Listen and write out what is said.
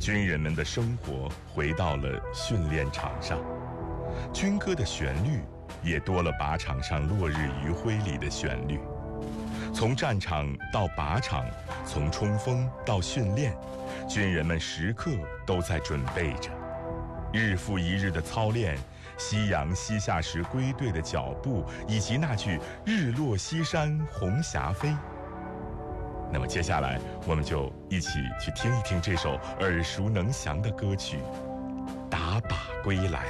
军人们的生活回到了训练场上，军歌的旋律也多了靶场上落日余晖里的旋律。从战场到靶场，从冲锋到训练，军人们时刻都在准备着。日复一日的操练，夕阳西下时归队的脚步，以及那句“日落西山红霞飞”。那么接下来，我们就一起去听一听这首耳熟能详的歌曲《打靶归来》。